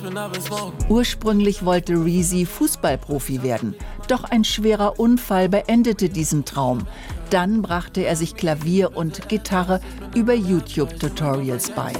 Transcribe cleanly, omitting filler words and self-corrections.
Ursprünglich wollte Reezy Fußballprofi werden. Doch ein schwerer Unfall beendete diesen Traum. Dann brachte er sich Klavier und Gitarre über YouTube-Tutorials bei.